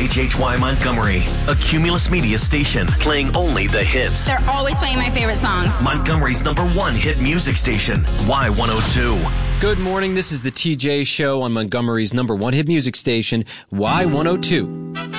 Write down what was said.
WHHY Montgomery, a Cumulus Media station, playing only the hits. They're always playing my favorite songs. Montgomery's #1 hit music station, Y102. Good morning. This is the TJ Show on Montgomery's #1 hit music station, Y102.